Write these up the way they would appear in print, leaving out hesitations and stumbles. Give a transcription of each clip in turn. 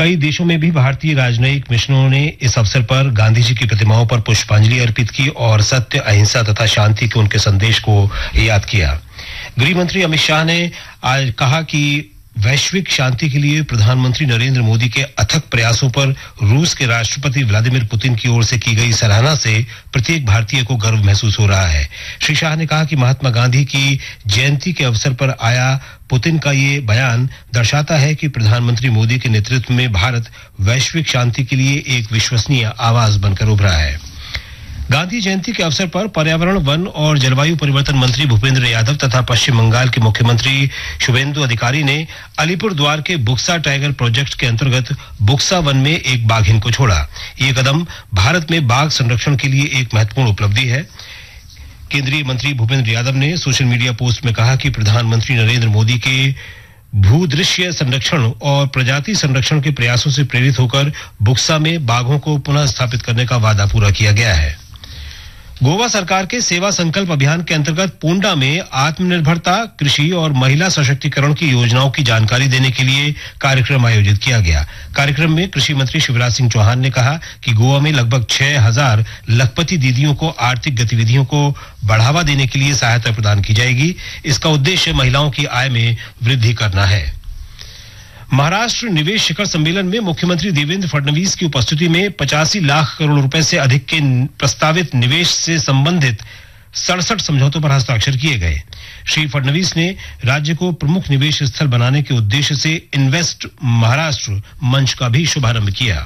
कई देशों में भी भारतीय राजनयिक मिशनों ने इस अवसर पर गांधी जी की प्रतिमाओं पर पुष्पांजलि अर्पित की और सत्य, अहिंसा तथा शांति के उनके संदेश को याद किया। गृह मंत्री अमित शाह ने आज कहा कि वैश्विक शांति के लिए प्रधानमंत्री नरेंद्र मोदी के अथक प्रयासों पर रूस के राष्ट्रपति व्लादिमीर पुतिन की ओर से की गई सराहना से प्रत्येक भारतीय को गर्व महसूस हो रहा है। श्री शाह ने कहा कि महात्मा गांधी की जयंती के अवसर पर आया पुतिन का ये बयान दर्शाता है कि प्रधानमंत्री मोदी के नेतृत्व में भारत वैश्विक शांति के लिए एक विश्वसनीय आवाज बनकर उभरा है। गांधी जयंती के अवसर पर पर्यावरण, वन और जलवायु परिवर्तन मंत्री भूपेंद्र यादव तथा पश्चिम बंगाल के मुख्यमंत्री शुभेंदु अधिकारी ने अलीपुर द्वार के बुक्सा टाइगर प्रोजेक्ट के अंतर्गत बुक्सा वन में एक बाघिन को छोड़ा। ये कदम भारत में बाघ संरक्षण के लिए एक महत्वपूर्ण उपलब्धि है। केंद्रीय मंत्री भूपेंद्र यादव ने सोशल मीडिया पोस्ट में कहा कि प्रधानमंत्री नरेंद्र मोदी के भूदृश्य संरक्षण और प्रजाति संरक्षण के प्रयासों से प्रेरित होकर बुक्सा में बाघों को पुनः स्थापित करने का वादा पूरा किया गया है। गोवा सरकार के सेवा संकल्प अभियान के अंतर्गत पोंडा में आत्मनिर्भरता, कृषि और महिला सशक्तिकरण की योजनाओं की जानकारी देने के लिए कार्यक्रम आयोजित किया गया। कार्यक्रम में कृषि मंत्री शिवराज सिंह चौहान ने कहा कि गोवा में लगभग 6,000 लखपति दीदियों को आर्थिक गतिविधियों को बढ़ावा देने के लिए सहायता प्रदान की जाएगी। इसका उद्देश्य महिलाओं की आय में वृद्धि करना है। महाराष्ट्र निवेश शिखर सम्मेलन में मुख्यमंत्री देवेंद्र फडणवीस की उपस्थिति में 85 लाख करोड़ रुपए से अधिक के प्रस्तावित निवेश से संबंधित 67 समझौतों पर हस्ताक्षर किए गए। श्री फडणवीस ने राज्य को प्रमुख निवेश स्थल बनाने के उद्देश्य से इन्वेस्ट महाराष्ट्र मंच का भी शुभारंभ किया।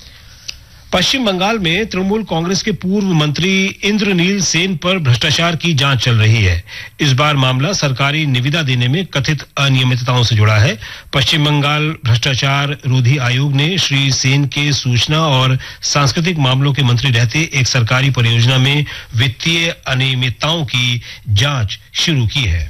पश्चिम बंगाल में तृणमूल कांग्रेस के पूर्व मंत्री इंद्रनील सेन पर भ्रष्टाचार की जांच चल रही है। इस बार मामला सरकारी निविदा देने में कथित अनियमितताओं से जुड़ा है। पश्चिम बंगाल भ्रष्टाचार रोधी आयोग ने श्री सेन के सूचना और सांस्कृतिक मामलों के मंत्री रहते एक सरकारी परियोजना में वित्तीय अनियमितताओं की जांच शुरू की है।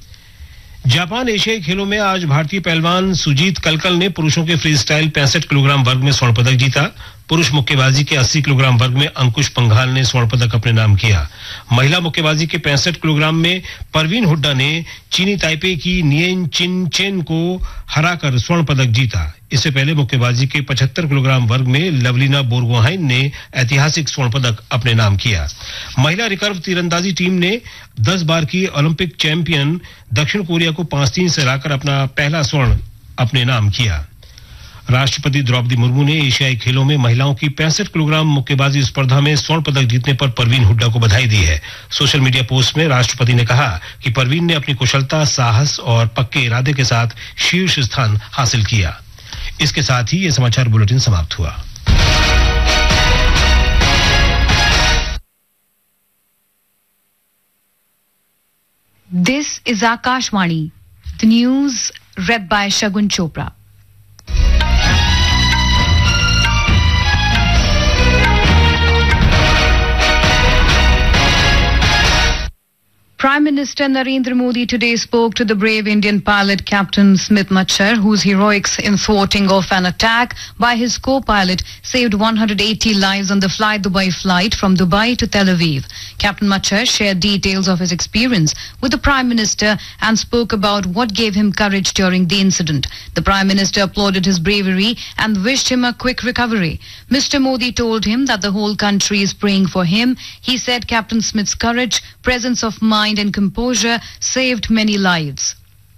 जापान एशियाई खेलों में आज भारतीय पहलवान सुजीत कलकल ने पुरुषों के फ्री स्टाइल 65 किलोग्राम वर्ग में स्वर्ण पदक जीता। पुरुष मुक्केबाजी के 80 किलोग्राम वर्ग में अंकुश पंघाल ने स्वर्ण पदक अपने नाम किया। महिला मुक्केबाजी के 65 किलोग्राम में परवीन हुड्डा ने चीनी ताइपे की नियन चिन चेन को हराकर स्वर्ण पदक जीता। इससे पहले मुक्केबाजी के 75 किलोग्राम वर्ग में लवलीना बोरगोहाइन ने ऐतिहासिक स्वर्ण पदक अपने नाम किया। महिला रिकर्व तीरंदाजी टीम ने 10 बार की ओलंपिक चैंपियन दक्षिण कोरिया को 5-3 से हराकर अपना पहला स्वर्ण अपने नाम किया। राष्ट्रपति द्रौपदी मुर्मू ने एशियाई खेलों में महिलाओं की 65 किलोग्राम मुक्केबाजी स्पर्धा में स्वर्ण पदक जीतने पर परवीन हुड्डा को बधाई दी है। सोशल मीडिया पोस्ट में राष्ट्रपति ने कहा कि परवीन ने अपनी कुशलता, साहस और पक्के इरादे के साथ शीर्ष स्थान हासिल किया। इसके साथ ही ये समाचार बुलेटिन समाप्त हुआ। This is Akashvani. The news read by Shagun Chopra. Prime Minister Narendra Modi today spoke to the brave Indian pilot Captain Smith Machar, whose heroics in thwarting of an attack by his co-pilot saved 180 lives on the Fly Dubai flight from Dubai to Tel Aviv. Captain Machar shared details of his experience with the Prime Minister and spoke about what gave him courage during the incident. The Prime Minister applauded his bravery and wished him a quick recovery. Mr. Modi told him that the whole country is praying for him. He said Captain Smith's courage, presence of mind and composure saved many lives.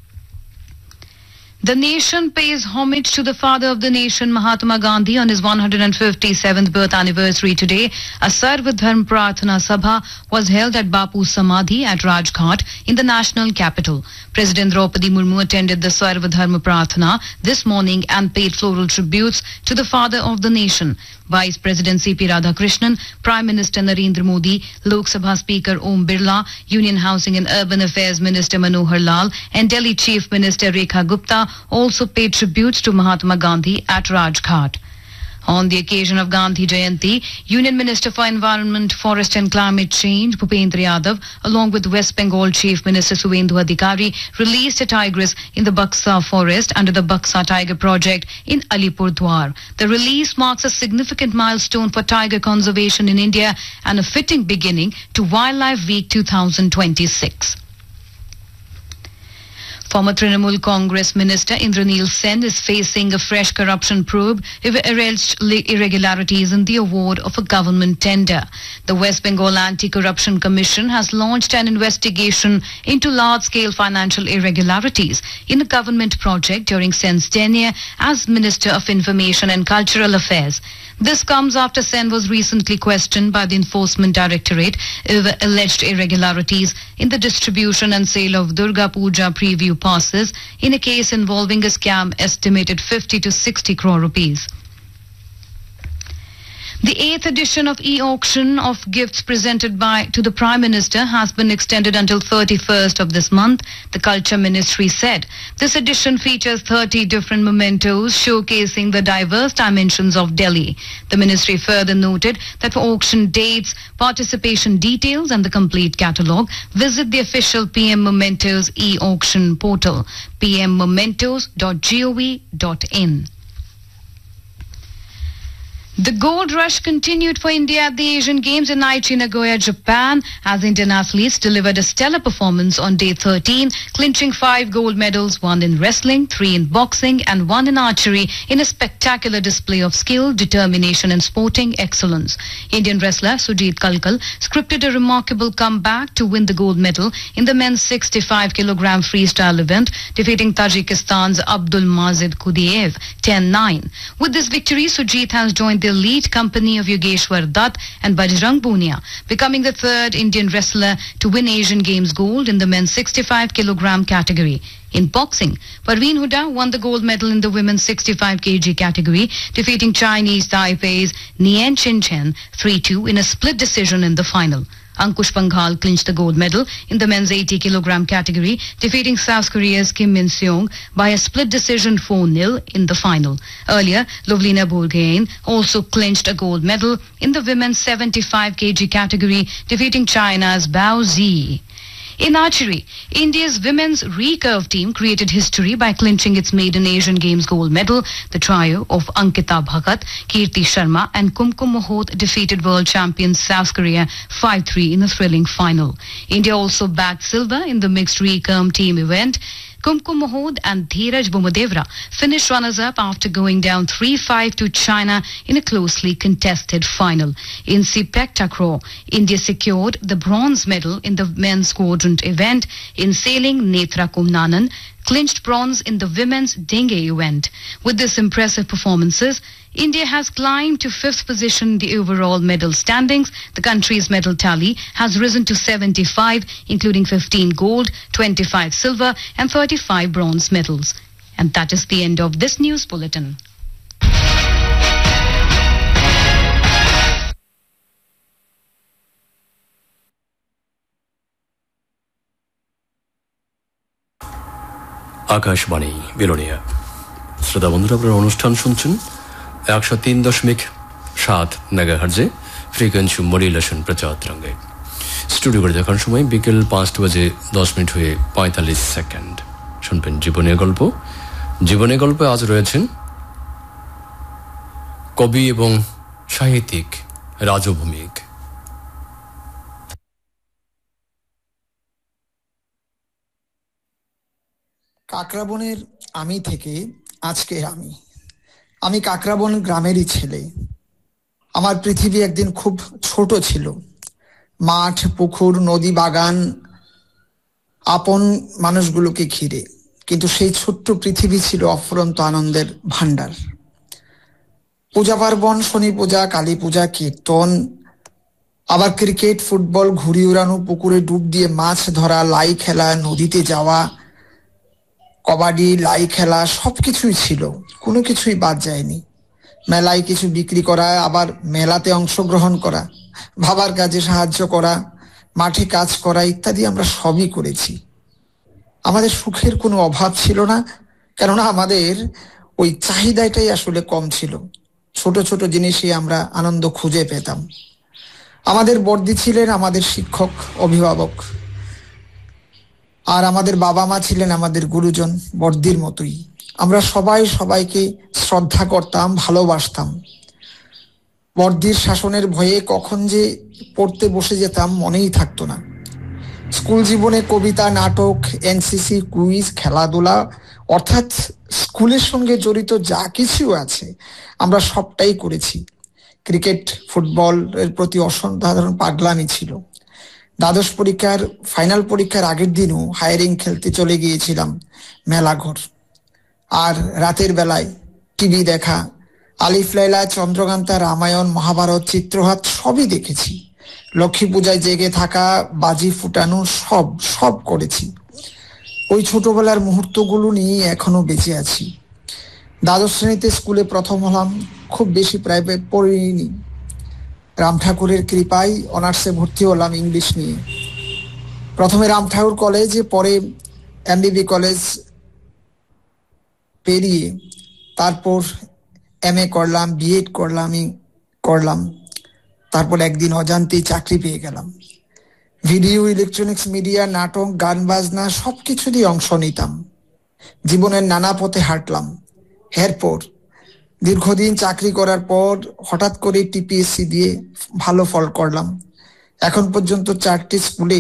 The nation pays homage to the father of the nation, Mahatma Gandhi, on his 157th birth anniversary today. A Sarv Dharm Prarthana Sabha was held at Bapu Samadhi at Rajghat in the national capital. President Draupadi Murmu attended the Sarv Dharm Prarthana this morning and paid floral tributes to the father of the nation. Vice President C.P. Radhakrishnan, Prime Minister Narendra Modi, Lok Sabha Speaker Om Birla, Union Housing and Urban Affairs Minister Manohar Lal and Delhi Chief Minister Rekha Gupta also paid tributes to Mahatma Gandhi at Rajghat. On the occasion of Gandhi Jayanti, Union Minister for Environment, Forest and Climate Change, Bhupendra Yadav, along with West Bengal Chief Minister Suvendu Adhikari, released a tigress in the Buxa forest under the Buxa Tiger Project in Alipurdwar. The release marks a significant milestone for tiger conservation in India and a fitting beginning to Wildlife Week 2026. Former Trinamool Congress Minister Indraneel Sen is facing a fresh corruption probe over alleged irregularities in the award of a government tender. The West Bengal Anti-Corruption Commission has launched an investigation into large-scale financial irregularities in a government project during Sen's tenure as Minister of Information and Cultural Affairs. This comes after Sen was recently questioned by the Enforcement Directorate over alleged irregularities in the distribution and sale of Durga Puja preview passes in a case involving a scam estimated 50 to 60 crore rupees. The 8th edition of e-auction of gifts presented to the Prime Minister has been extended until 31st of this month, the Culture Ministry said. This edition features 30 different mementos showcasing the diverse dimensions of Delhi. The ministry further noted that for auction dates, participation details and the complete catalogue, visit the official PM Mementos e-auction portal, pmmementos.gov.in. The gold rush continued for India at the Asian Games in Aichi, Nagoya, Japan, as Indian athletes delivered a stellar performance on day 13, clinching 5 gold medals, 1 in wrestling, 3 in boxing and 1 in archery in a spectacular display of skill, determination and sporting excellence. Indian wrestler Sujit Kalkal scripted a remarkable comeback to win the gold medal in the men's 65 kg freestyle event, defeating Tajikistan's Abdul Mazid Kudiev 10-9. With this victory, Sujit has joined the elite company of Yogeshwar Dutt and Bajrang Punia, becoming the 3rd Indian wrestler to win Asian Games gold in the men's 65 kg category. In boxing, Parveen Huda won the gold medal in the women's 65 kg category, defeating Chinese Taipei's Nian Chin-chen 3-2 in a split decision in the final. Ankush Panghal clinched the gold medal in the men's 80 kg category, defeating South Korea's Kim Min-seong by a split decision 4-0 in the final. Earlier, Lovlina Borgohain also clinched a gold medal in the women's 75 kg category, defeating China's Bao Zi. In archery, India's women's recurve team created history by clinching its maiden Asian Games gold medal. The trio of Ankita Bhagat, Kirti Sharma and Kumkum Mohot defeated world champions South Korea 5-3 in a thrilling final. India also bagged silver in the mixed recurve team event. Kumkum Mohod and Dheeraj Bhumadevra finished runners-up after going down 3-5 to China in a closely contested final. In Sepek Takraw, India secured the bronze medal in the men's quadrant event. In sailing, Netra Kumnanan clinched bronze in the women's dinghy event. With these impressive performances, India has climbed to 5th position in the overall medal standings. The country's medal tally has risen to 75, including 15 gold, 25 silver and 35 bronze medals. And that is the end of this news bulletin. Akashvani Belonia শ্রোতা বন্ধুরা, আপনারা অনুষ্ঠান শুনছেন 103.7 মেগাহার্জে frequency modulation প্রচার তরঙ্গে। Studio করে দেখার সময় বিকেল 5:10 হয়ে 45 সেকেন্ড। শুনবেন জীবনের গল্প। জীবনের গল্পে আজ রয়েছেন কবি এবং সাহিত্যিক রাজু ভৌমিক। কাকরাবনের আমি থেকে আজকে আমি কাকরাবন গ্রামেরই ছেলে। আমার পৃথিবী একদিন খুব ছোট ছিল। মাঠ, পুকুর, নদী, বাগান, আপন মানুষগুলোকে ঘিরে, কিন্তু সেই ছোট্ট পৃথিবী ছিল অফুরন্ত আনন্দের ভান্ডার। পূজা পার্বণ, শনি পূজা, কালী পূজা, কীর্তন, আবার ক্রিকেট, ফুটবল, ঘুড়ি উড়ানো, পুকুরে ডুব দিয়ে মাছ ধরা, লাই খেলা, নদীতে যাওয়া, কবাডি, লাই খেলা, সবকিছুই ছিল, কোনো কিছুই বাদ যায়নি। মেলায় কিছু বিক্রি করা, আবার মেলাতে অংশগ্রহণ করা, বাবার কাজে সাহায্য করা, মাঠে কাজ করা ইত্যাদি আমরা সবই করেছি। আমাদের সুখের কোনো অভাব ছিল না, কেননা আমাদের ওই চাহিদাটাই আসলে কম ছিল। ছোট ছোট জিনিসে আমরা আনন্দ খুঁজে পেতাম। আমাদের বর্দি ছিলেন আমাদের শিক্ষক, অভিভাবক, আর আমাদের বাবা মা ছিলেন আমাদের গুরুজন, বর্দির মতোই। আমরা সবাই সবাইকে শ্রদ্ধা করতাম, ভালোবাসতাম। বর্দির শাসনের ভয়ে কখন যে পড়তে বসে যেতাম মনেই থাকতো না। স্কুল জীবনে কবিতা, নাটক, এনসিসি, কুইজ, খেলাধুলা অর্থাৎ স্কুলের সঙ্গে জড়িত যা কিছু আছে আমরা সবটাই করেছি। ক্রিকেট, ফুটবল এর প্রতি অসাধারণ পাগলামি ছিল। দ্বাদশ পরীক্ষার ফাইনাল পরীক্ষার আগের দিনও হায়ারিং খেলতে চলে গিয়েছিলাম মেলাঘর। আর রাতের বেলায় টিভি দেখা, আলিফ লায়লা, চন্দ্রকান্তা, রামায়ণ, মহাভারত, চিত্রহাট সবই দেখেছি। লক্ষ্মী পূজায় জেগে থাকা, বাজি ফুটানো সব করেছি। ওই ছোটবেলার মুহূর্তগুলো নিয়ে এখনো বেঁচে আছি। দ্বাদশ শ্রেণীতে স্কুলে প্রথম হলাম, খুব বেশি প্রাইভেট পড়িনি। রাম ঠাকুরের কৃপায় অনার্সে ভর্তি হলাম ইংলিশ নিয়ে। প্রথমে রাম ঠাকুর কলেজে, পরে এমবিবি কলেজ পেরিয়ে তারপর এমএ করলাম, বিএড করলাম। তারপর একদিন অজান্তেই চাকরি পেয়ে গেলাম। ভিডিও, ইলেকট্রনিক্স, মিডিয়া, নাটক, গান বাজনা সবকিছু দিয়ে অংশ নিতাম। জীবনের নানা পথে হাঁটলাম। এরপর দীর্ঘদিন চাকরি করার পর হঠাৎ করে টিপিএসসি দিয়ে ভালো ফল করলাম। এখন পর্যন্ত 4টি স্কুলে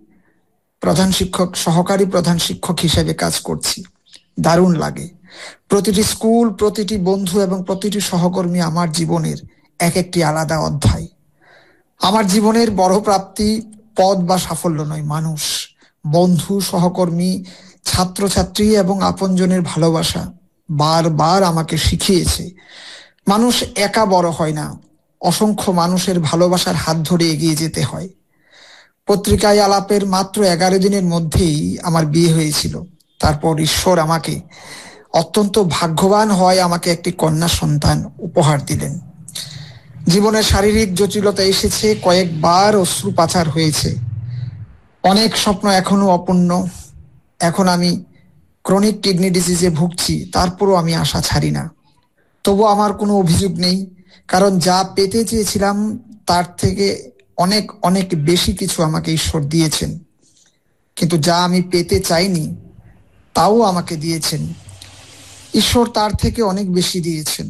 সহকারী প্রধান শিক্ষক হিসেবে কাজ করছি। দারুণ লাগে। প্রতিটি স্কুল, প্রতিটি বন্ধু এবং প্রতিটি সহকর্মী আমার জীবনের একটি আলাদা অধ্যায়। আমার জীবনের বড় প্রাপ্তি পদ বা সাফল্য নয়, মানুষ, বন্ধু, সহকর্মী, ছাত্রছাত্রী এবং আপনজনের ভালোবাসা বারবার আমাকে শিখিয়েছে মানুষ একা বড় হয় না, অসংখ্য মানুষের ভালোবাসার হাত ধরে এগিয়ে যেতে হয়। পত্রিকায় আলাপের মাত্র 11 দিনের মধ্যেই আমার বিয়ে হয়েছিল। তারপর ঈশ্বর আমাকে অত্যন্ত ভাগ্যবান হয় আমাকে একটি কন্যা সন্তান উপহার দিলেন। জীবনের শারীরিক জটিলতা এসেছে, কয়েকবার অশ্রুপাচার হয়েছে, অনেক স্বপ্ন এখনো অপূর্ণ। এখন আমি ক্রনিক কিডনি ডিজিজে ভুগছি, তারপরও আমি আশা ছাড়ি না। তবু আমার কোনো অভিযোগ নেই, কারণ যা পেতে চেয়েছিলাম তার থেকে অনেক অনেক বেশি কিছু আমাকে ঈশ্বর দিয়েছেন। কিন্তু যা আমি পেতে চাইনি তাও আমাকে দিয়েছেন। ঈশ্বর তার থেকে অনেক বেশি দিয়েছেন।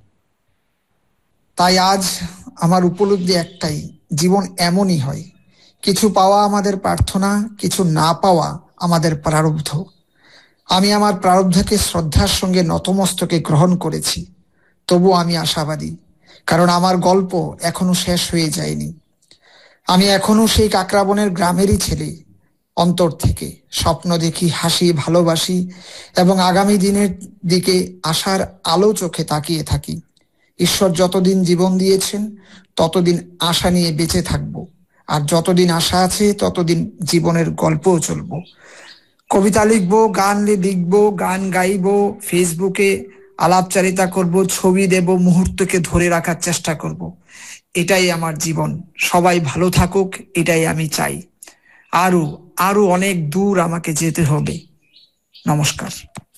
তাই আজ আমার উপলব্ধি একটাই, জীবন এমনই হয়। কিছু পাওয়া আমাদের প্রার্থনা, কিছু না পাওয়া আমাদের প্রারব্ধ। আমি আমার প্রারব্ধকে শ্রদ্ধার সঙ্গে নতমস্তকে গ্রহণ করেছি। তবু আমি আশাবাদী, কারণ আমার গল্প এখনো শেষ হয়ে যায়নি। আমি এখনো সেই কাকরাবনের গ্রামেরই ছেলে। অন্তর থেকে স্বপ্ন দেখি, হাসি, ভালোবাসি এবং আগামী দিনের দিকে আশার আলো চোখে তাকিয়ে থাকি। ঈশ্বর যতদিন জীবন দিয়েছেন ততদিন আশা নিয়ে বেঁচে থাকবো, আর যতদিন আশা আছে ততদিন জীবনের গল্পও চলবো। কবিতা লিখবো, গান লিখবো, গান গাইবো, ফেসবুকে আলাপচারিতা করব, ছবি দেব, মুহূর্তকে ধরে রাখার চেষ্টা করব। এটাই আমার জীবন। সবাই ভালো থাকুক, এটাই আমি চাই। আরো অনেক দূর আমাকে যেতে হবে। নমস্কার।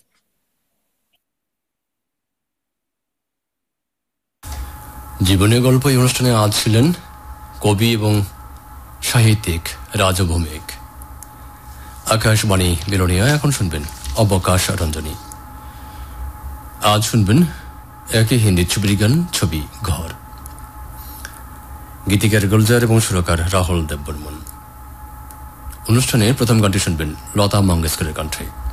জীবনের গল্প এই অনুষ্ঠানে আজ ছিলেন কবি এবং সাহিত্যিক রাজু ভৌমিক। আকাশবাণী বিলোনিয়া। এখন শুনবেন অবকাশ রঞ্জনী। আজ শুনবেন একই হিন্দি ছবির গান, ছবি ঘর। গীতিকার গুলজার এবং সুরকার রাহুল দেববর্মন। অনুষ্ঠানের প্রথম গানটি শুনবেন লতা মঙ্গেশকরের কণ্ঠে।